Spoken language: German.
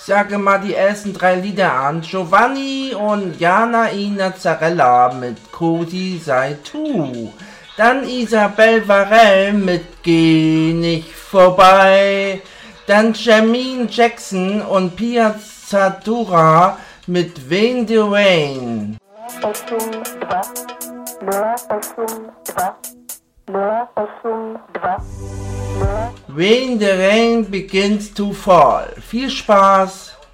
Sage mal die ersten 3 Lieder an. Giovanni und Jana Ina Zarella mit Cosi sei tu. Dann Isabel Varell mit Geh nicht vorbei. Dann Jermaine Jackson und Pia Zadora mit Wayne the Rain. Wayne the Rain begins to fall. Viel Spaß!